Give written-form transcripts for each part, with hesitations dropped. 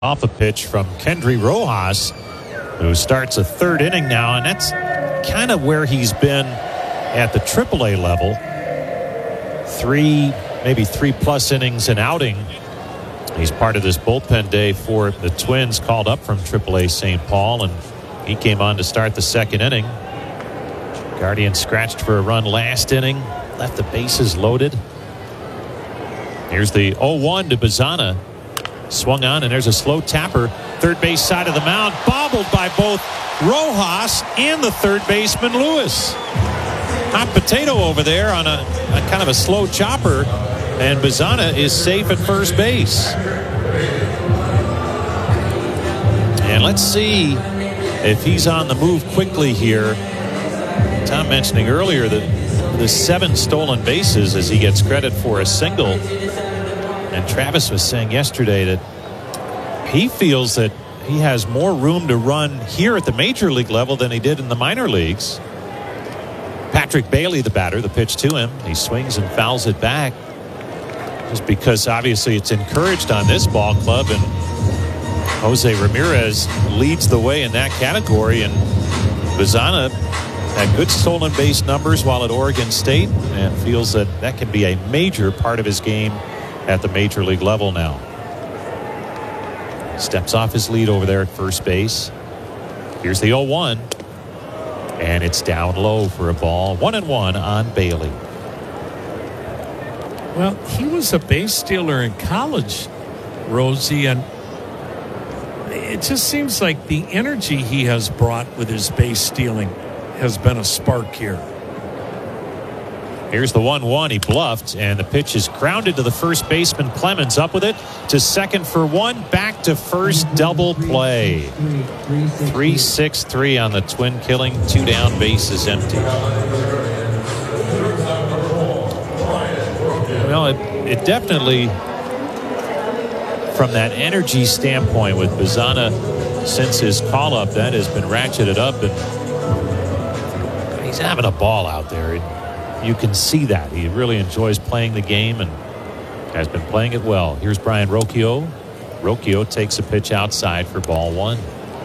Off a pitch from Kendry Rojas, who starts a third inning now, and that's kind of where he's been at the AAA level. Maybe three plus innings an outing. He's part of this bullpen day for the Twins, called up from AAA St. Paul, and he came on to start the second inning. Guardians scratched for a run last inning, left the bases loaded. Here's the 0-1 to Bazana. Swung on, and there's a slow tapper. Third base side of the mound, bobbled by both Rojas and the third baseman Lewis. Hot potato over there on a kind of a slow chopper, and Bazana is safe at first base. And let's see if he's on the move quickly here. Tom mentioning earlier that the 7 stolen bases as he gets credit for a single. And Travis was saying yesterday that he feels that he has more room to run here at the major league level than he did in the minor leagues. Patrick Bailey, the batter, the pitch to him. He swings and fouls it back. Just because obviously it's encouraged on this ball club, and Jose Ramirez leads the way in that category. And Bazana had good stolen base numbers while at Oregon State, and feels that that can be a major part of his game at the major league level now. Steps off his lead over there at first base. Here's the 0-1, and it's down low for a ball. 1-1 on Bailey. Well, he was a base stealer in college, Rosie, and it just seems like the energy he has brought with his base stealing has been a spark here. Here's the 1-1. He bluffed, and the pitch is grounded to the first baseman. Clemens up with it to second for one. Back to first, double play. 3-6-3 on the Twin killing. 2 down, bases empty. Well, it definitely, from that energy standpoint with Bazana since his call-up, that has been ratcheted up, and he's having a ball out there. You can see that. He really enjoys playing the game and has been playing it well. Here's Brian Rocchio. Rocchio takes a pitch outside for ball 1.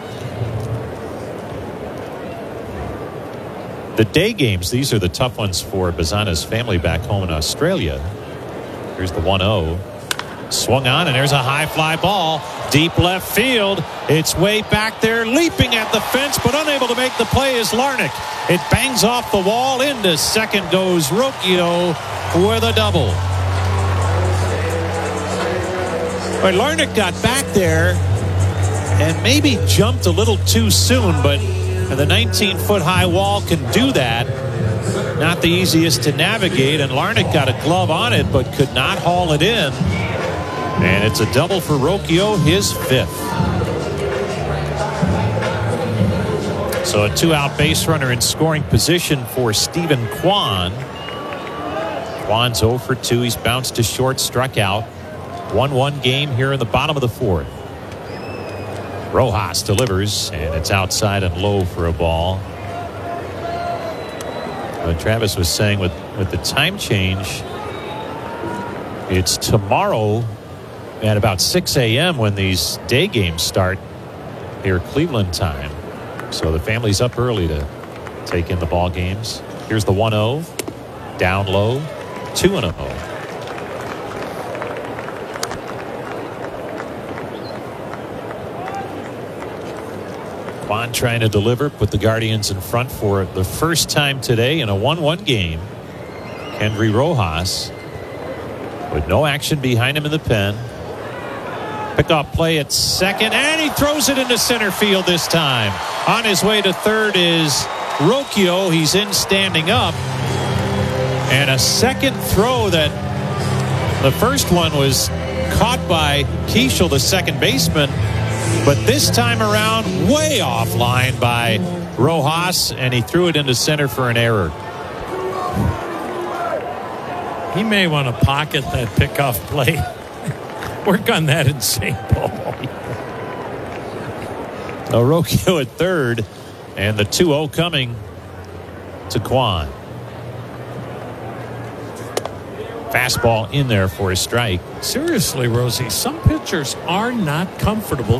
The day games, these are the tough ones for Bazana's family back home in Australia. Here's the 1-0. Swung on, and there's a high fly ball. Deep left field. It's way back there, leaping at the fence, but unable to make the play is Larnach. It bangs off the wall. Into second goes Rocchio with a double. But Larnach got back there and maybe jumped a little too soon, but the 19-foot high wall can do that. Not the easiest to navigate, and Larnach got a glove on it but could not haul it in. And it's a double for Rocchio, his 5th. So a 2-out base runner in scoring position for Stephen Kwan. Kwan's 0 for 2. He's bounced to short, struck out. 1-1 game here in the bottom of the 4th. Rojas delivers, and it's outside and low for a ball. But Travis was saying with the time change, it's tomorrow at about 6 a.m. when these day games start here Cleveland time. So the family's up early to take in the ball games. Here's the 1-0. Down low. 2-0. Kwan trying to deliver, put the Guardians in front for the first time today in a 1-1 game. Kendry Rojas with no action behind him in the pen. Pickoff play at second, and he throws it into center field this time. On his way to third is Rocchio. He's in standing up. And a second throw that the first one was caught by Keishel, the second baseman. But this time around, way offline by Rojas, and he threw it into center for an error. He may want to pocket that pickoff play. Work on that in St. Paul. Rocchio at third, and the 2-0 coming to Kwan. Fastball in there for a strike. Seriously, Rosie, some pitchers are not comfortable